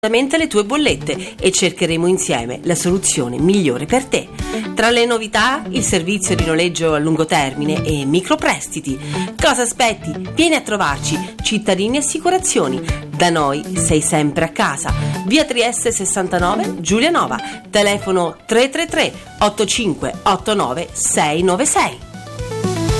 le tue bollette e cercheremo insieme la soluzione migliore per te. Tra le novità, il servizio di noleggio a lungo termine e microprestiti. Cosa aspetti? Vieni a trovarci. Cittadini Assicurazioni. Da noi sei sempre a casa. Via Trieste 69, Giulianova. Telefono 333 8589 696.